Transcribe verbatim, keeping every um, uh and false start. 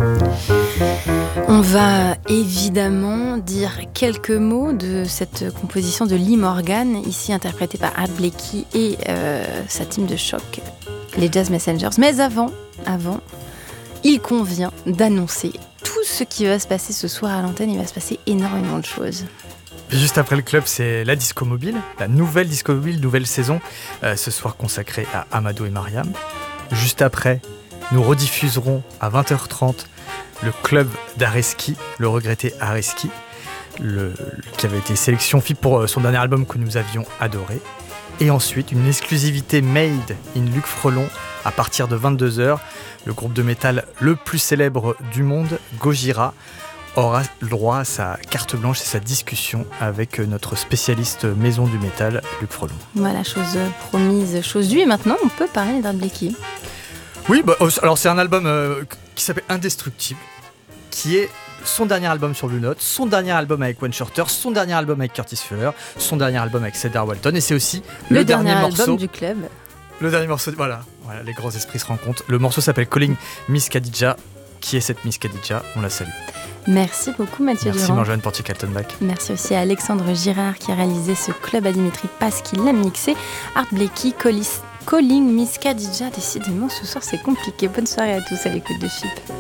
On va évidemment dire quelques mots de cette composition de Lee Morgan, ici interprétée par Art Blakey et euh, sa team de choc, les Jazz Messengers. Mais avant, avant, il convient d'annoncer tout ce qui va se passer ce soir à l'antenne. Il va se passer énormément de choses. Juste après le club, c'est la Disco Mobile, la nouvelle Disco Mobile, nouvelle saison, euh, ce soir consacrée à Amadou et Mariam. Juste après, nous rediffuserons à vingt heures trente le club d'Areski, le regretté Areski, le, qui avait été sélection F I P pour son dernier album que nous avions adoré. Et ensuite, une exclusivité made in Luc Frelon à partir de vingt-deux heures. Le groupe de métal le plus célèbre du monde, Gojira, aura le droit à sa carte blanche et sa discussion avec notre spécialiste maison du métal, Luc Frelon. Voilà, chose promise, chose due. Et maintenant, on peut parler d'Art Blakey. Oui, bah, alors c'est un album euh, qui s'appelle Indestructible, qui est son dernier album sur Blue Note, son dernier album avec Wayne Shorter, son dernier album avec Curtis Fuller, son dernier album avec Cedar Walton, et c'est aussi le, le dernier, dernier morceau album du club. Le dernier morceau, voilà, voilà, les grands esprits se rencontrent. Le morceau s'appelle Calling Miss Khadija. Qui est cette Miss Khadija? On la salue. Merci beaucoup Mathieu Merci Durand. Marjolaine Portier-Kaltenbach. Merci aussi à Alexandre Girard qui a réalisé ce club, à Dimitri Paz qui l'a mixé, Art Blakey, Calling Miss Khadija. Décidément ce soir c'est compliqué. Bonne soirée à tous à l'écoute de F I P.